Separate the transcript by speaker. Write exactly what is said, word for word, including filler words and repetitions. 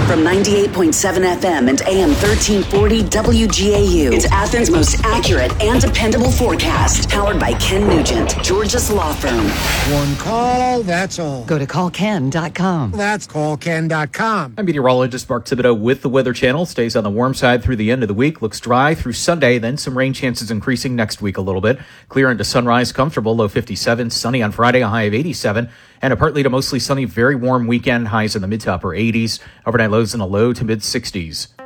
Speaker 1: From ninety-eight point seven F M and A M thirteen forty W G A U, it's Athens' most accurate and dependable forecast. Powered by Ken Nugent, Georgia's law firm.
Speaker 2: One call, that's all.
Speaker 3: Go to call ken dot com.
Speaker 2: That's call ken dot com.
Speaker 4: I'm meteorologist Mark Thibodeau with the Weather Channel. Stays on the warm side through the end of the week. Looks dry through Sunday, then some rain chances increasing next week a little bit. Clear into sunrise, comfortable, low fifty-seven. Sunny on Friday, a high of eighty-seven. And a partly to mostly sunny, very warm weekend, highs in the mid to upper eighties. Overnight lows in the low to mid sixties.